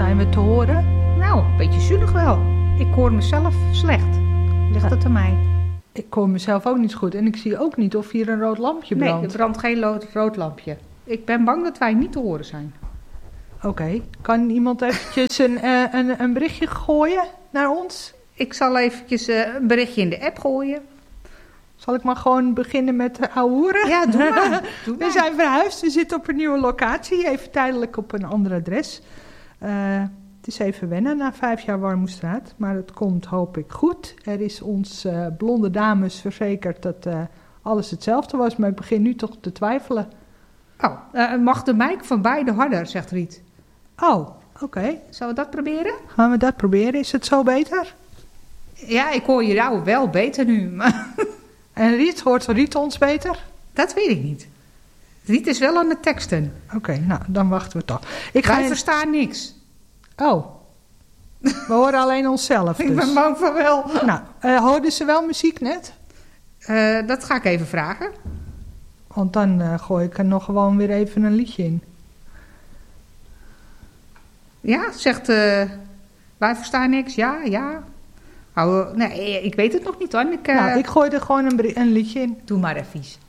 Zijn we te horen? Nou, een beetje zuinig wel. Ik hoor mezelf slecht. Ligt het aan mij? Ik hoor mezelf ook niet goed. En ik zie ook niet of hier een rood lampje brandt. Nee, er brandt geen rood lampje. Ik ben bang dat wij niet te horen zijn. Oké. Kan iemand eventjes een berichtje gooien naar ons? Ik zal eventjes een berichtje in de app gooien. Zal ik maar gewoon beginnen met ouwehoeren? Ja, doe maar. We zijn verhuisd. We zitten op een nieuwe locatie. Even tijdelijk op een ander adres. Het is even wennen na 5 jaar Warmoestraat. Maar het komt, hoop ik, goed. Er is ons blonde dames verzekerd dat alles hetzelfde was. Maar ik begin nu toch te twijfelen. Oh, mag de mic van beide harder, zegt Riet. Oh, oké. Zullen we dat proberen? Gaan we dat proberen? Is het zo beter? Ja, ik hoor jou wel beter nu. Maar En Riet, hoort Riet ons beter? dat weet ik niet. Riet is wel aan het teksten. Oké, nou, dan wachten we toch. Wij verstaan niks. Oh, we horen alleen onszelf dus. Ik ben bang van wel. Nou, hoorden ze wel muziek net? Dat ga ik even vragen. Want dan gooi ik er nog gewoon weer even een liedje in. Ja, zegt wij verstaan niks. Ja. Oh, nee, ik weet het nog niet hoor. Ik gooi er gewoon een liedje in. Doe maar even.